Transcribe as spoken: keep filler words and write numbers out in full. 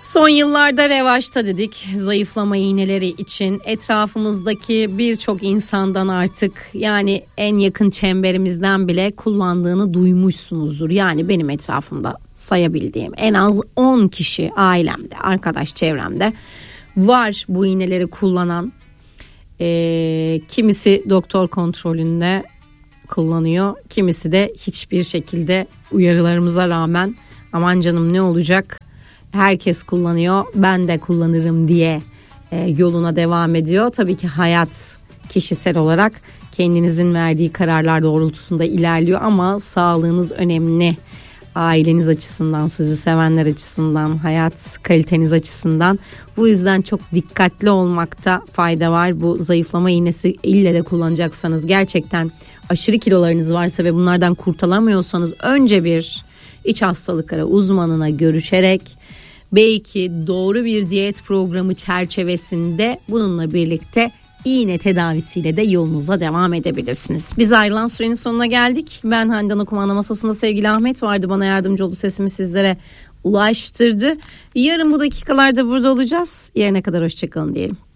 Son yıllarda revaçta dedik zayıflama iğneleri için. Etrafımızdaki birçok insandan artık, yani en yakın çemberimizden bile kullandığını duymuşsunuzdur. Yani benim etrafımda sayabildiğim en az on kişi, ailemde, arkadaş çevremde var bu iğneleri kullanan. Ee, kimisi doktor kontrolünde kullanıyor, kimisi de hiçbir şekilde uyarılarımıza rağmen aman canım ne olacak, herkes kullanıyor, ben de kullanırım diye e, yoluna devam ediyor. Tabii ki hayat kişisel olarak kendinizin verdiği kararlar doğrultusunda ilerliyor ama sağlığınız önemli. Aileniz açısından, sizi sevenler açısından, hayat kaliteniz açısından. Bu yüzden çok dikkatli olmakta fayda var. Bu zayıflama iğnesi ille de kullanacaksanız, gerçekten aşırı kilolarınız varsa ve bunlardan kurtulamıyorsanız önce bir iç hastalıkları uzmanına görüşerek, belki doğru bir diyet programı çerçevesinde bununla birlikte iğne tedavisiyle de yolunuza devam edebilirsiniz. Biz ayrılan sürenin sonuna geldik. Ben Handan Kumanda masasında sevgili Ahmet vardı, bana yardımcı oldu, sesimi sizlere ulaştırdı. Yarın bu dakikalarda burada olacağız. Yarına kadar hoşçakalın diyelim.